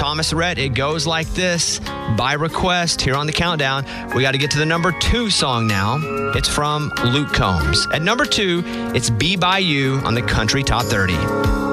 Thomas Rhett. It goes like this, by request, here on the countdown. We got to get to the number 2 song now. It's from Luke Combs. At number 2, it's Be By You on the Country Top 30.